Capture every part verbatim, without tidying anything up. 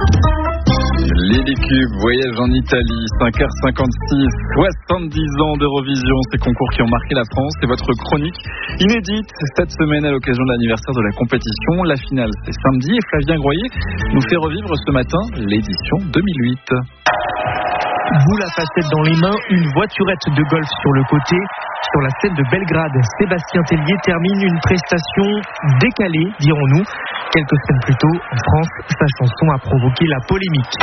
Lily Cube voyage en Italie, cinq heures cinquante-six, soixante-dix ans d'Eurovision, ces concours qui ont marqué la France. C'est votre chronique inédite cette semaine à l'occasion de l'anniversaire de la compétition. La finale, c'est samedi et Flavien Groyer nous fait revivre ce matin l'édition deux mille huit. Boule à facettes dans les mains, une voiturette de golf sur le côté. Sur la scène de Belgrade, Sébastien Tellier termine une prestation décalée, dirons-nous. Quelques semaines plus tôt, en France, sa chanson a provoqué la polémique.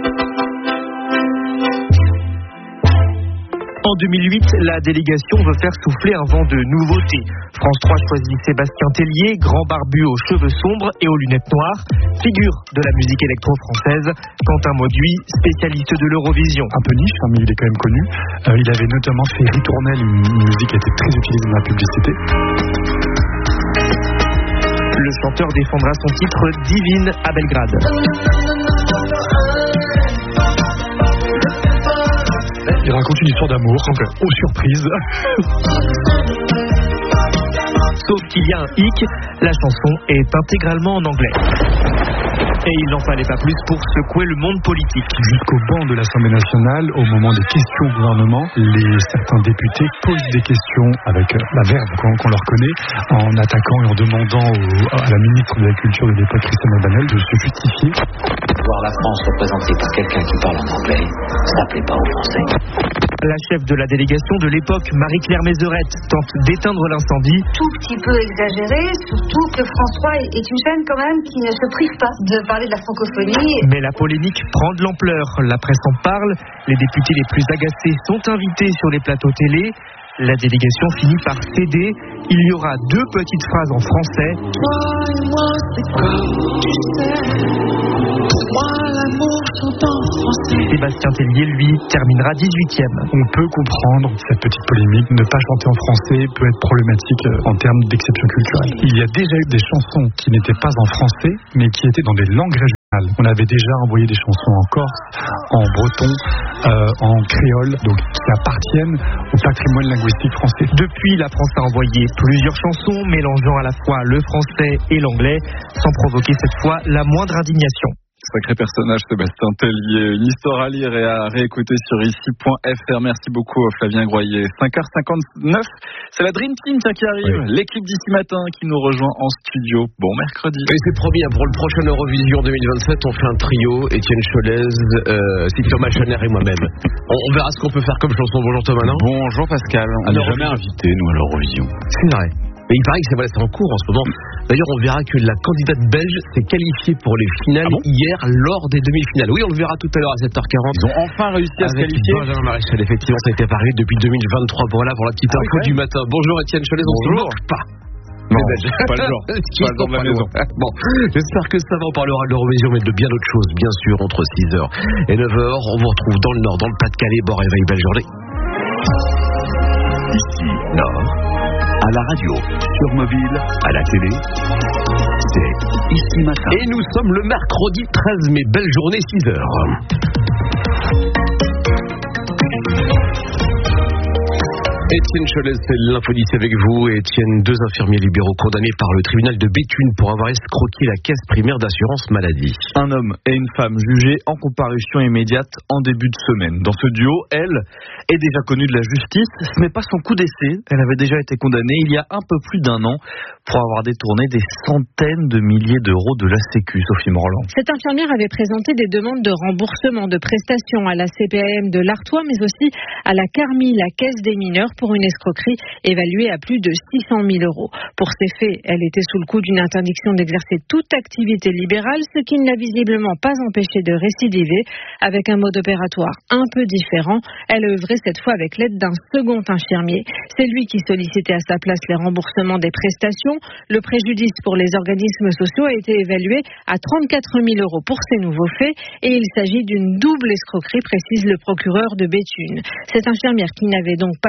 En deux mille huit, la délégation veut faire souffler un vent de nouveauté. France trois choisit Sébastien Tellier, grand barbu aux cheveux sombres et aux lunettes noires, figure de la musique électro-française. Quentin Mauduit, spécialiste de l'Eurovision. Un peu niche, hein, mais il est quand même connu. Euh, il avait notamment fait Ritournelle, une musique qui a été très utilisée dans la publicité. Le chanteur défendra son titre Divine à Belgrade. Il raconte une histoire d'amour, donc aux surprises. Sauf qu'il y a un hic, la chanson est intégralement en anglais. Et il n'en fallait pas plus pour secouer le monde politique. Jusqu'au banc de l'Assemblée nationale, au moment des questions au gouvernement, les, certains députés posent des questions avec la verve qu'on, qu'on leur connaît, en attaquant et en demandant au, à la ministre de la Culture de l'époque, Christiane Abanel, de se justifier. Voir la France représentée par quelqu'un qui parle en anglais, ça plaît pas aux Français. La chef de la délégation de l'époque, Marie-Claire Mézerette, tente d'éteindre l'incendie. Tout petit peu exagéré, surtout que France trois est une chaîne quand même qui ne se prive pas de parler de la francophonie. Mais la polémique prend de l'ampleur. La presse en parle. Les députés les plus agacés sont invités sur les plateaux télé. La délégation finit par céder. Il y aura deux petites phrases en français. Sébastien Tellier, lui, terminera dix-huitième. On peut comprendre cette petite polémique. Ne pas chanter en français peut être problématique en termes d'exception culturelle. Il y a déjà eu des chansons qui n'étaient pas en français, mais qui étaient dans des langues régionales. On avait déjà envoyé des chansons en corse, en breton, euh, en créole, donc qui appartiennent au patrimoine linguistique français. Depuis, la France a envoyé plusieurs chansons mélangeant à la fois le français et l'anglais, sans provoquer cette fois la moindre indignation. Sacré personnage, Sébastien Tellier. Une histoire à lire et à réécouter sur ici point f r. Merci beaucoup, Flavien Groyer. cinq heures cinquante-neuf, c'est la Dream Team tiens, qui arrive. Oui. L'équipe d'ici matin qui nous rejoint en studio. Bon mercredi. Et c'est promis, hein, pour le prochain Eurovision deux mille vingt-sept, on fait un trio. Étienne Cholez, euh, Thomas Chaner et moi-même. On, on verra ce qu'on peut faire comme chanson. Bonjour Thomas, non ? Bonjour Pascal. On n'est jamais invité, nous, à l'Eurovision. C'est vrai. Mais il paraît que c'est, voilà, c'est en cours en ce moment. D'ailleurs, on verra que la candidate belge s'est qualifiée pour les finales ah bon hier lors des demi-finales. Oui, on le verra tout à l'heure à sept heures quarante. Ils ont enfin réussi à se qualifier. Benjamin Maréchal, effectivement, ça a été paru depuis deux mille vingt-trois. Voilà pour la petite ah, info oui, du matin. Bonjour Étienne Cholez, on se moque pas. Non, pas le genre. Pas le genre de la maison. Bon, j'espère que ça va. On parlera de l'Eurovision, mais de bien d'autres choses, bien sûr, entre six heures et neuf heures. On vous retrouve dans le Nord, dans le Pas-de-Calais. Bon réveil, belle journée. Ici, Nord. À la radio, sur mobile, à la télé, c'est Ici Matin. Et nous sommes le mercredi treize mai, belle journée, six heures. Étienne Cholez, c'est l'info d'ici avec vous. Étienne, deux infirmiers libéraux condamnés par le tribunal de Béthune pour avoir escroqué la caisse primaire d'assurance maladie. Un homme et une femme jugés en comparution immédiate en début de semaine. Dans ce duo, elle est déjà connue de la justice. Ce n'est pas son coup d'essai. Elle avait déjà été condamnée il y a un peu plus d'un an pour avoir détourné des centaines de milliers d'euros de la Sécu. Sophie Morland. Cette infirmière avait présenté des demandes de remboursement de prestations à la C P A M de l'Artois, mais aussi à la Carmi, la caisse des mineurs, pour une escroquerie évaluée à plus de six cent mille euros. Pour ces faits, elle était sous le coup d'une interdiction d'exercer toute activité libérale, ce qui ne l'a visiblement pas empêché de récidiver. Avec un mode opératoire un peu différent, elle a œuvré cette fois avec l'aide d'un second infirmier. C'est lui qui sollicitait à sa place les remboursements des prestations. Le préjudice pour les organismes sociaux a été évalué à trente-quatre mille euros pour ces nouveaux faits et il s'agit d'une double escroquerie, précise le procureur de Béthune. Cette infirmière, qui n'avait donc pas officiellement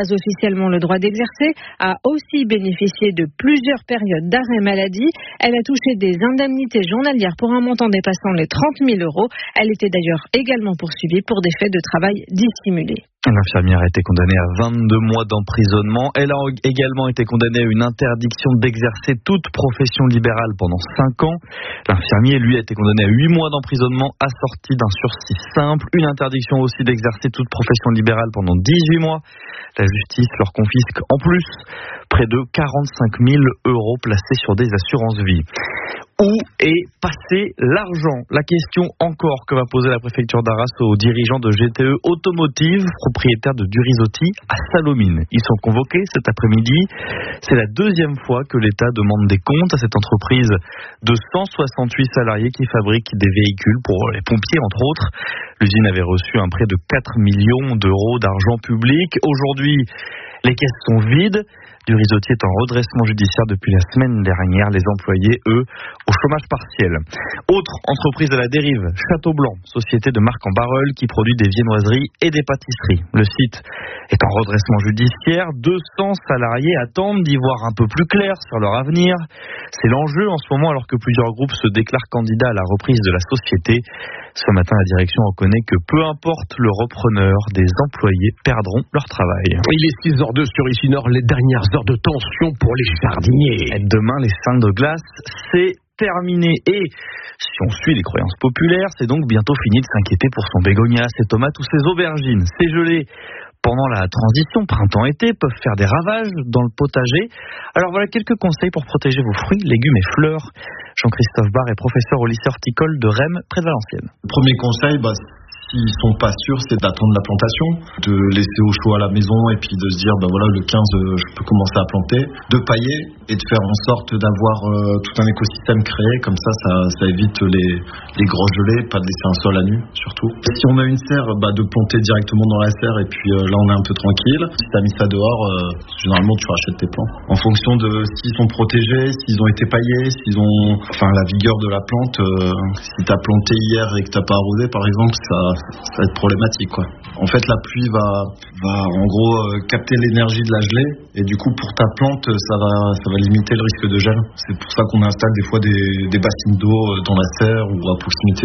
officiellement le droit d'exercer, a aussi bénéficié de plusieurs périodes d'arrêt maladie. Elle a touché des indemnités journalières pour un montant dépassant les trente mille euros. Elle était d'ailleurs également poursuivie pour des faits de travail dissimulés. L'infirmière a été condamnée à vingt-deux mois d'emprisonnement. Elle a également été condamnée à une interdiction d'exercer toute profession libérale pendant cinq ans. L'infirmier, lui, a été condamné à huit mois d'emprisonnement assorti d'un sursis simple. Une interdiction aussi d'exercer toute profession libérale pendant dix-huit mois. La justice leur confisque en plus près de quarante-cinq mille euros placés sur des assurances vie. Où est passé l'argent? La question encore que va poser la préfecture d'Arras aux dirigeants de G T E Automotive, propriétaire de Durisotti à Salomine. Ils sont convoqués cet après-midi. C'est la deuxième fois que l'État demande des comptes à cette entreprise de cent soixante-huit salariés qui fabrique des véhicules pour les pompiers, entre autres. L'usine avait reçu un prêt de quatre millions d'euros d'argent public. Aujourd'hui, les caisses sont vides. Durisotti est en redressement judiciaire depuis la semaine dernière. Les employés, eux, au chômage partiel. Autre entreprise à la dérive, Château Blanc, société de marque en barreul qui produit des viennoiseries et des pâtisseries. Le site est en redressement judiciaire. deux cents salariés attendent d'y voir un peu plus clair sur leur avenir. C'est l'enjeu en ce moment alors que plusieurs groupes se déclarent candidats à la reprise de la société. Ce matin, la direction reconnaît que peu importe le repreneur, des employés perdront leur travail. Il est six heures zéro deux sur Ici Nord, les dernières heures de tension pour les jardiniers. Demain, les salles de glace, c'est terminé. Et si on suit les croyances populaires, c'est donc bientôt fini de s'inquiéter pour son bégonia, ses tomates ou ses aubergines. Ces gelées pendant la transition printemps-été peuvent faire des ravages dans le potager. Alors voilà quelques conseils pour protéger vos fruits, légumes et fleurs. Jean-Christophe Barre est professeur au lycée horticole de Rheims, près de Valenciennes. Le premier conseil, bah, s'ils sont pas sûrs, c'est d'attendre la plantation, de laisser au chaud à la maison et puis de se dire, bah voilà, le quinze, je peux commencer à planter, de pailler et de faire en sorte d'avoir euh, tout un écosystème créé, comme ça, ça, ça évite les, les gros gelées, pas de laisser un sol à nu, surtout. Si on a une serre, bah, de planter directement dans la serre et puis euh, là, on est un peu tranquille. Si tu as mis ça dehors, euh, généralement, tu rachètes tes plants. En fonction de s'ils sont protégés, s'ils ont été paillés, s'ils ont, enfin, la vigueur de la plante, euh, si tu as planté hier et que tu n'as pas arrosé, par exemple, ça ça va être problématique, quoi. En fait, la pluie va, va en gros euh, capter l'énergie de la gelée et du coup, pour ta plante, ça va, ça va limiter le risque de gel. C'est pour ça qu'on installe des fois des, des bassines d'eau dans la serre ou à proximité